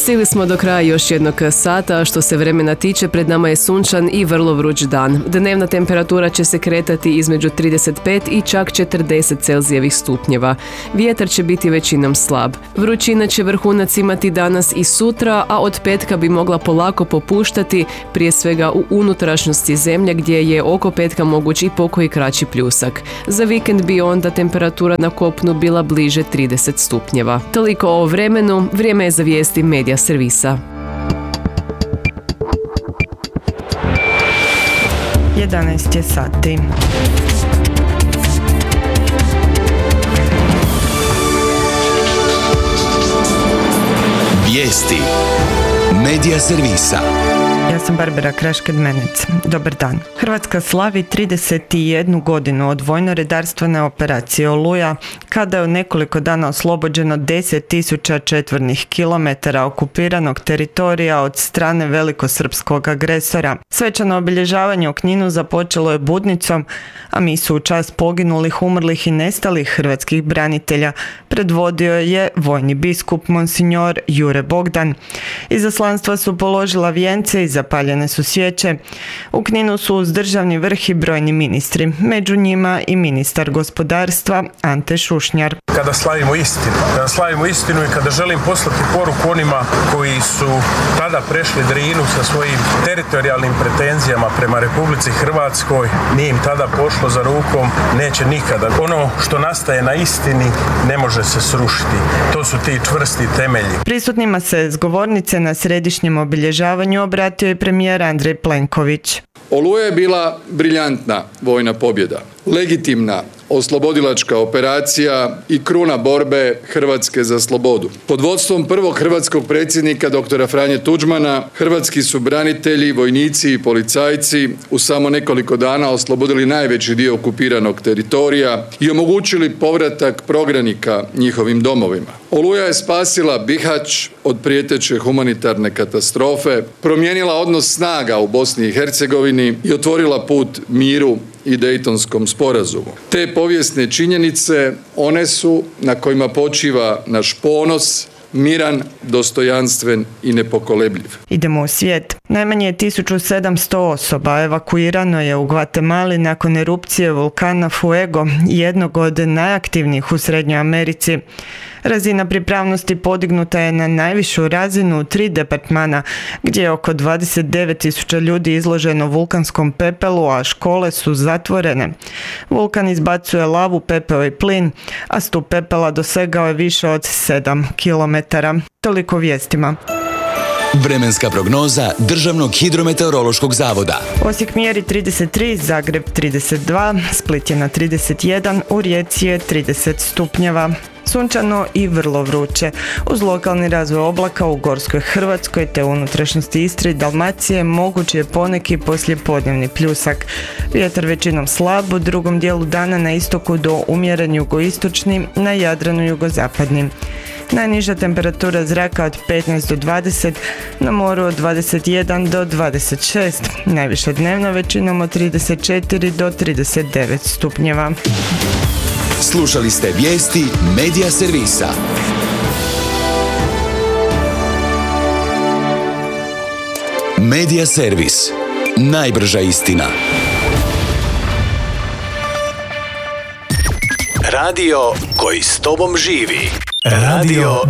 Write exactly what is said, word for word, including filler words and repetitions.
Stigli smo do kraja još jednog sata, što se vremena tiče pred nama je sunčan i vrlo vruć dan. Dnevna temperatura će se kretati između trideset pet i čak četrdeset Celzijevih stupnjeva. Vjetar će biti većinom slab. Vrućina će vrhunac imati danas i sutra, a od petka bi mogla polako popuštati, prije svega u unutrašnjosti zemlje gdje je oko petka moguć i pokoji kraći pljusak. Za vikend bi onda temperatura na kopnu bila bliže trideset stupnjeva. Toliko o vremenu, vrijeme je za vijesti Medija servisa. jedanaest je sati. Vijesti Medija servisa. Ja sam Barbara Krašked-Menec. Dobar dan. Hrvatska slavi trideset jednu godinu od vojno-redarstvene operacije Oluja, kada je u nekoliko dana oslobođeno deset tisuća četvornih kilometara okupiranog teritorija od strane velikosrpskog agresora. Svečano obilježavanje u Kninu započelo je budnicom, a misu u čast poginulih, umrlih i nestalih hrvatskih branitelja predvodio je vojni biskup Monsignor Jure Bogdan. Izaslanstva su položila vijence i zapaljene su svijeće. U Kninu su uz državni vrh i brojni ministri, među njima i ministar gospodarstva Ante Šušnjar. Kada slavimo istinu, kada slavimo istinu i kada želim poslati poruku onima koji su tada prešli Drinu sa svojim teritorijalnim pretenzijama prema Republici Hrvatskoj, nije im tada pošlo za rukom, neće nikada. Ono što nastaje na istini ne može se srušiti. To su ti čvrsti temelji. Prisutnima se s govornice na središnjem obilježavanju obratio i premijer Andrej Plenković. Oluja je bila briljantna vojna pobjeda, legitimna oslobodilačka operacija i kruna borbe Hrvatske za slobodu. Pod vodstvom prvog hrvatskog predsjednika doktora Franje Tuđmana, hrvatski su branitelji, vojnici i policajci u samo nekoliko dana oslobodili najveći dio okupiranog teritorija i omogućili povratak prognanika njihovim domovima. Oluja je spasila Bihać od prijeteće humanitarne katastrofe, promijenila odnos snaga u Bosni i Hercegovini i otvorila put miru i Dejtonskom sporazumu. Te povijesne činjenice, one su na kojima počiva naš ponos, miran, dostojanstven i nepokolebljiv. Idemo u svijet. Najmanje tisuću sedamsto osoba evakuirano je u Gvatemali nakon erupcije vulkana Fuego, jednog od najaktivnijih u Srednjoj Americi. Razina pripravnosti podignuta je na najvišu razinu u tri departmana, gdje je oko dvadeset devet tisuća ljudi izloženo vulkanskom pepelu, a škole su zatvorene. Vulkan izbacuje lavu, pepeo i plin, a stup pepela dosegao je više od sedam kilometara. Toliko vijestima. Vremenska prognoza Državnog hidrometeorološkog zavoda. Osijek mjeri trideset tri, Zagreb trideset dva, Split je na trideset jedan, u Rijeci je trideset stupnjeva. Sunčano i vrlo vruće. Uz lokalni razvoj oblaka u Gorskoj Hrvatskoj te unutrašnjosti Istre i Dalmacije moguć je poneki poslijepodnevni pljusak. Vjetar većinom slab, u drugom dijelu dana na istoku do umjeren jugoistočni, na Jadranu jugozapadnim. Najniža temperatura zraka od petnaest do dvadeset, na moru od dvadeset jedan do dvadeset šest, najviše dnevno većinom od trideset četiri do trideset devet stupnjeva. Slušali ste vijesti Medija servisa. Medija servis. Najbrža istina. Radio koji s tobom živi. Radio